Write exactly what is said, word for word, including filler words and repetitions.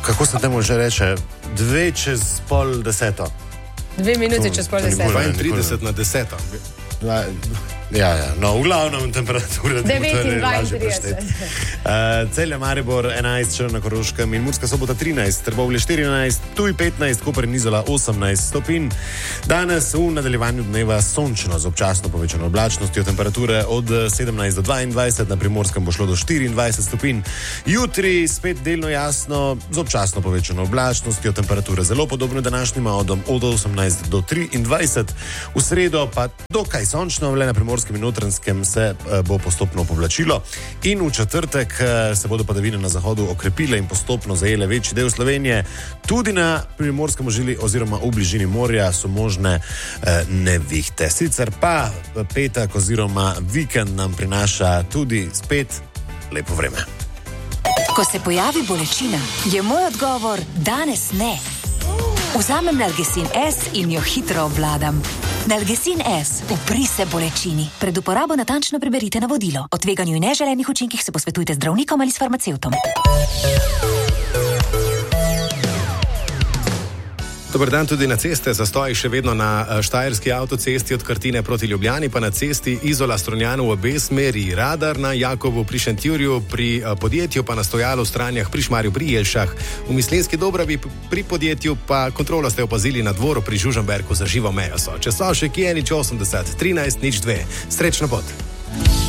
kako se temu že reče, dve čez pol deseto. Dve minuti čez pol deseto. dvaintrideset na deseto. Dva, ja, ja, no, v glavnem temperatura devetintrideset. Uh, Celje, Maribor enajst, Črna Koroška in Murska Sobota trinajst, Trbovlje štirinajst, Ptuj petnajst, Koper in Izola osemnajst stopinj. Danes v nadaljevanju dneva sončno z občasno povečano oblačnostjo, temperature od sedemnajst do dvaindvajset, na Primorskem bo šlo do štiriindvajset stopinj. Jutri spet delno jasno z občasno povečano oblačnostjo, temperature zelo podobne današnjima od, od osemnajst do triindvajset. V sredo pa dokaj sončno, le na Primorskem in Notranjskem se bo postopno povlačilo in v četrtek se bodo padavine na zahodu okrepile in postopno zajele večji del Slovenije. Tudi na Primorskem ožili oziroma v bližini morja so možne eh, nevihte. Sicer pa petek oziroma vikend nam prinaša tudi spet lepo vreme. Ko se pojavi bolečina, je moj odgovor danes ne. Vzamem Nalgecin S in jo hitro obvladam. Nalgecin S, upri se bolečini. Pred uporabo natančno preberite navodilo. O tveganju in neželenih učinkih se posvetujte z zdravnikom ali s farmacevtom. Dober dan tudi na ceste, zastoji še vedno na štajerski avtocesti od Krtine proti Ljubljani, pa na cesti Izola-Strunjanu v obe smeri, Radar na Jakobu pri Šentjurju, pri podjetju pa na Stojalu v Stranjah pri Šmarju pri Jelšah, v Mislinski Dobravi pri podjetju pa kontrolo ste opazili na dvoru pri Žužemberku za živo mejo. Če so še kje, nič osemdeset, trinajst, nič dve. Srečno pot!